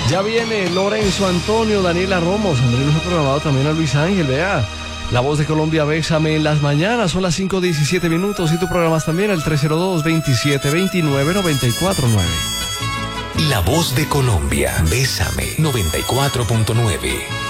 Ya viene Lorenzo Antonio, Daniela Romo, Sandrino se ha programado también a Luis Ángel, vea. La Voz de Colombia, Bésame en las mañanas, son las 5:17 minutos y tú programas también el 302-2729-949. La Voz de Colombia, Bésame 94.9.